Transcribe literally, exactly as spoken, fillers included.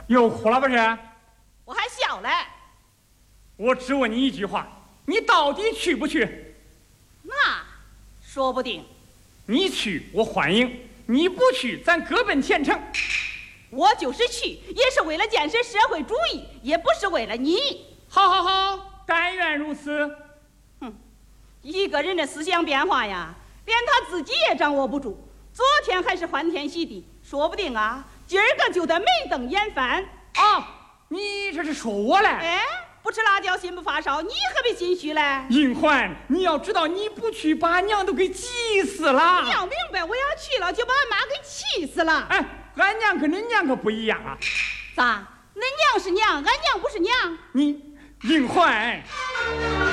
又哭了不是？ 我还小嘞。 我只问你一句话，你到底去不去？ 那说不定。 你去我欢迎，你不去咱各奔前程。 我就是去，也是为了建设社会主义，也不是为了你。 好好好，但愿如此。 哼，一个人的思想变化呀，连他自己也掌握不住。昨天还是欢天喜地，说不定啊，今儿个就得眉瞪眼翻。 啊，你这是说我嘞？ 哎，不吃辣椒心不发烧，你何必心虚嘞？ 银环，你要知道，你不去把俺娘都给急死了。 你要明白，我要去了就把俺妈给气死了。 哎，俺娘跟恁娘可不一样啊。 咋？恁娘是娘，俺娘不是娘。 你银环。